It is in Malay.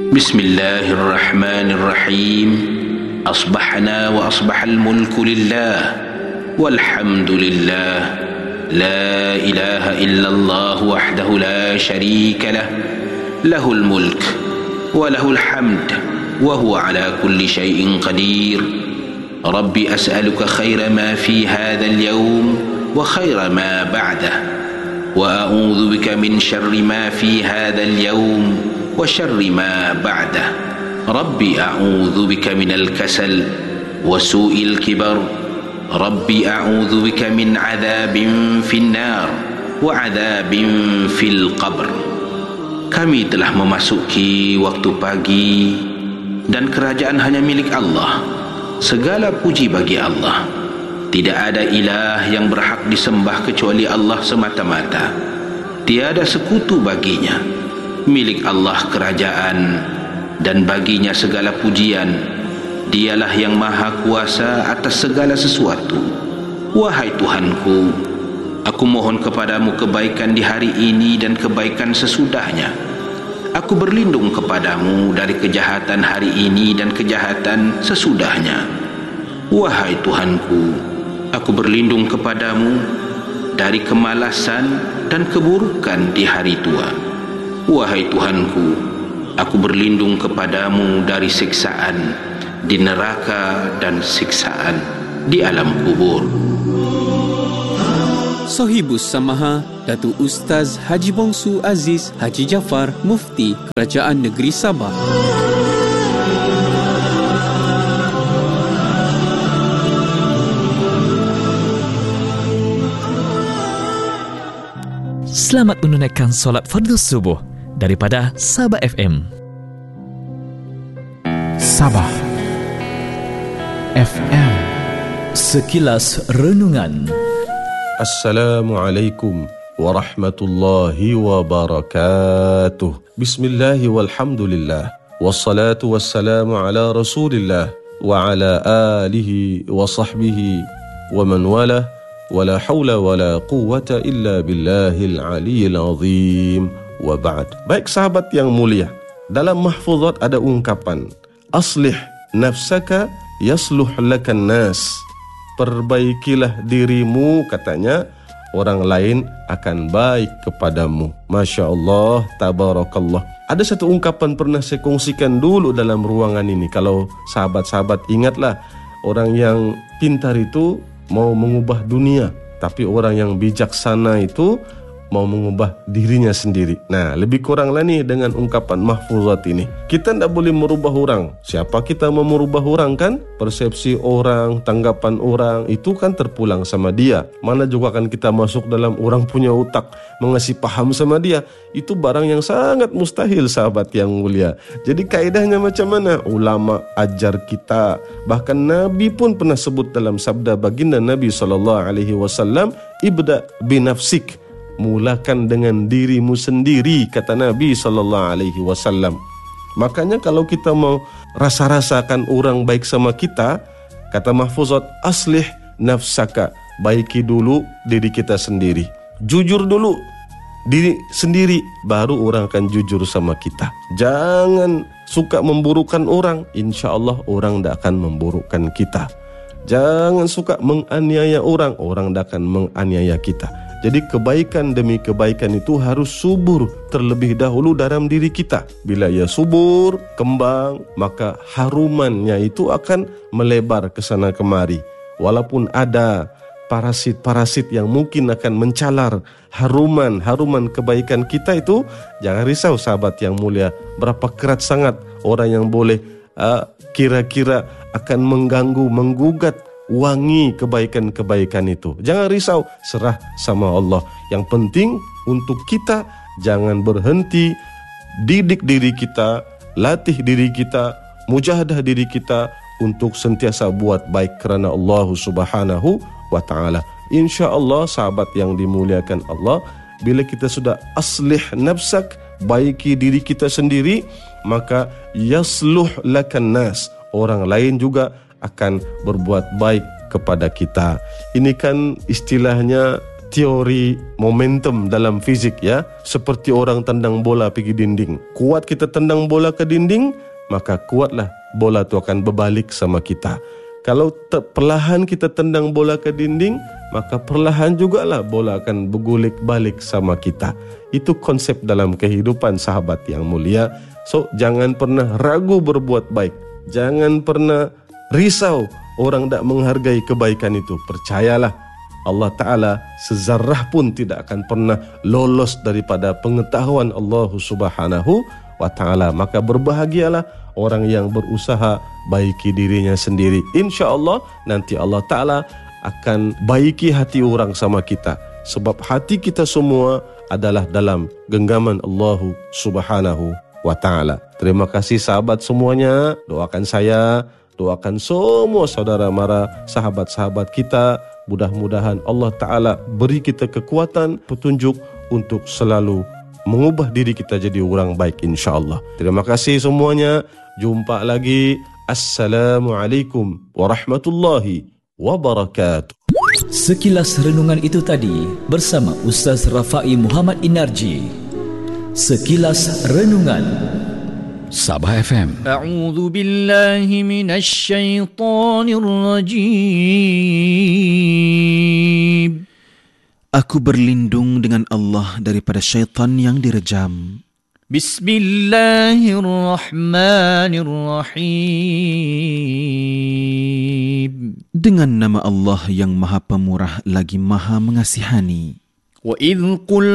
بسم الله الرحمن الرحيم أصبحنا وأصبح الملك لله والحمد لله لا إله إلا الله وحده لا شريك له له الملك وله الحمد وهو على كل شيء قدير ربي أسألك خير ما في هذا اليوم وخير ما بعده وأعوذ بك من شر ما في هذا اليوم وشر ما بعده ربي أعوذ بك من الكسل وسوء الكبر ربي أعوذ بك من عذاب في النار وعذاب في القبر. Kami telah memasuki waktu pagi dan kerajaan hanya milik Allah. Segala puji bagi Allah. Tidak ada ilah yang berhak disembah kecuali Allah semata-mata. Tiada sekutu baginya. Milik Allah kerajaan dan baginya segala pujian. Dialah yang maha kuasa atas segala sesuatu. Wahai Tuhanku, aku mohon kepadamu kebaikan di hari ini dan kebaikan sesudahnya. Aku berlindung kepadamu dari kejahatan hari ini dan kejahatan sesudahnya. Wahai Tuhanku, aku berlindung kepadamu dari kemalasan dan keburukan di hari tua. Wahai Tuhanku, aku berlindung kepadamu dari siksaan di neraka dan siksaan di alam kubur. Sohibus Samaha Datuk Ustaz Haji Bongsu Aziz Haji Jafar Mufti Kerajaan Negeri Sabah. Selamat menunaikan solat fardu subuh daripada Sabah FM. Sabah FM. Sekilas renungan. Assalamualaikum warahmatullahi wabarakatuh. Bismillah walhamdulillah. Wassalatu wassalamu ala rasulillah wa ala alihi wa sahbihi wa man walah. Wala hawla wala quwwata illa billahil aliyyil azim. Wa ba'd. Baik sahabat yang mulia, dalam mahfuzat ada ungkapan aslih nafsaka yasluh lakan nas. Perbaikilah dirimu, katanya, orang lain akan baik kepadamu. Masya Allah, tabarakallah. Ada satu ungkapan pernah saya kongsikan dulu dalam ruangan ini. Kalau sahabat-sahabat ingatlah, orang yang pintar itu mau mengubah dunia, tapi orang yang bijaksana itu mau mengubah dirinya sendiri. Nah, lebih kuranglah nih dengan ungkapan mahfuzat ini. Kita tidak boleh merubah orang. Siapa kita mau merubah orang kan? Persepsi orang, tanggapan orang, itu kan terpulang sama dia. Mana juga kan kita masuk dalam orang punya otak, mengasih paham sama dia. Itu barang yang sangat mustahil, sahabat yang mulia. Jadi kaidahnya macam mana? Ulama ajar kita. Bahkan Nabi pun pernah sebut dalam sabda baginda Nabi SAW, ibda binafsik. Mulakan dengan dirimu sendiri, kata Nabi SAW. Makanya kalau kita mau rasa-rasakan orang baik sama kita, kata mahfuzat, aslih nafsaka, baiki dulu diri kita sendiri. Jujur dulu diri sendiri, baru orang akan jujur sama kita. Jangan suka memburukan orang, insya Allah orang tidak akan memburukan kita. Jangan suka menganiaya orang, orang tidak akan menganiaya kita. Jadi kebaikan demi kebaikan itu harus subur terlebih dahulu dalam diri kita. Bila ia subur, kembang, maka harumannya itu akan melebar ke sana kemari. Walaupun ada parasit-parasit yang mungkin akan mencalar haruman kebaikan kita itu, jangan risau sahabat yang mulia. Berapa kerat sangat orang yang boleh kira-kira akan mengganggu, menggugat wangi kebaikan-kebaikan itu. Jangan risau, serah sama Allah. Yang penting untuk kita jangan berhenti, didik diri kita, latih diri kita, mujahadah diri kita untuk sentiasa buat baik kerana Allah Subhanahu wa ta'ala. Insya Allah sahabat yang dimuliakan Allah, bila kita sudah aslih nafsak, baiki diri kita sendiri, maka yasluh lakan nas, orang lain juga akan berbuat baik kepada kita. Ini kan istilahnya teori momentum dalam fizik ya, seperti orang tendang bola pergi dinding. Kuat kita tendang bola ke dinding, maka kuatlah bola tu akan berbalik sama kita. Kalau perlahan kita tendang bola ke dinding, maka perlahan jugalah bola akan bergulik balik sama kita. Itu konsep dalam kehidupan sahabat yang mulia. So jangan pernah ragu berbuat baik, jangan pernah risau orang tak menghargai kebaikan itu. Percayalah, Allah Ta'ala sezarrah pun tidak akan pernah lolos daripada pengetahuan Allah Subhanahu wa Ta'ala. Maka berbahagialah orang yang berusaha baiki dirinya sendiri. InsyaAllah nanti Allah Ta'ala akan baiki hati orang sama kita. Sebab hati kita semua adalah dalam genggaman Allah Subhanahu wa Ta'ala. Terima kasih sahabat semuanya. Doakan saya, doakan semua saudara mara sahabat-sahabat kita. Mudah-mudahan Allah Ta'ala beri kita kekuatan, petunjuk untuk selalu mengubah diri kita jadi orang baik insyaAllah. Terima kasih semuanya. Jumpa lagi. Assalamualaikum warahmatullahi wabarakatuh. Sekilas renungan itu tadi bersama Ustaz Rafai Muhammad Inarji. Sekilas renungan Sabah FM. A'udzu billahi minasy syaithanir rajim. Aku berlindung dengan Allah daripada syaitan yang direjam. Bismillahirrahmanirrahim. Dengan nama Allah yang Maha Pemurah lagi Maha Mengasihani. Wa idh qul